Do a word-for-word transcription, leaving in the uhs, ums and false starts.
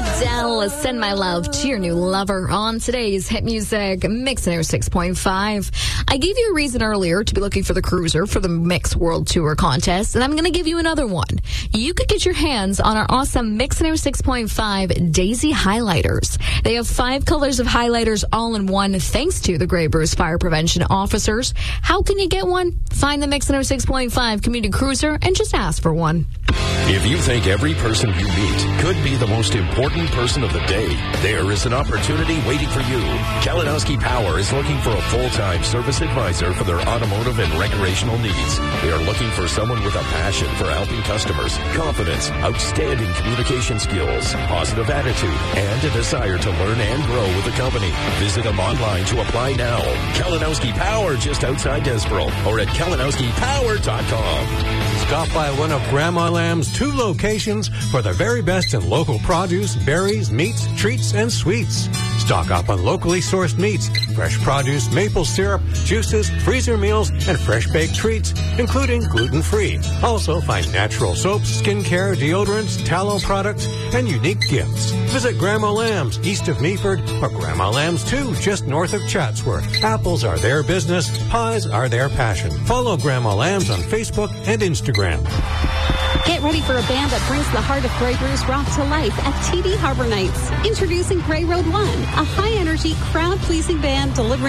Adele, send my love to your new lover on today's Hit Music Mix one oh six point five. I gave you a reason earlier to be looking for the cruiser for the Mix World Tour contest, and I'm going to give you another one. You could get your hands on our awesome Mix one oh six point five Daisy highlighters. They have five colors of highlighters all in one thanks to the Grey Bruce Fire Prevention officers. How can you get one? Find the Mix one oh six point five Community Cruiser and just ask for one. If you think every person you meet could be the most important person of the day, there is an opportunity waiting for you. Kalinowski Power is looking for a full-time service advisor for their automotive and recreational needs. They are looking for someone with a passion for helping customers, confidence, outstanding communication skills, positive attitude, and a desire to learn and grow with the company. Visit them online to apply now. Kalinowski Power, just outside Desboro, or at kalinowski power dot com. Stop by one of Grandma Lamb's two locations for the very best in local produce, berries, meats, treats, and sweets. Stock up on locally sourced meats, fresh produce, maple syrup, juices, freezer meals, and fresh baked treats, including gluten-free. Also find natural soaps, skincare, deodorants, tallow products, and unique gifts. Visit Grandma Lamb's east of Meaford or Grandma Lamb's two just north of Chatsworth. Apples are their business. Pies are their passion. Follow Grandma Lamb's on Facebook and Instagram. Get ready for a band that brings the heart of Grey Bruce rock to life at T D Harbor Nights. Introducing Grey Road One, a high-energy, crowd-pleasing band delivering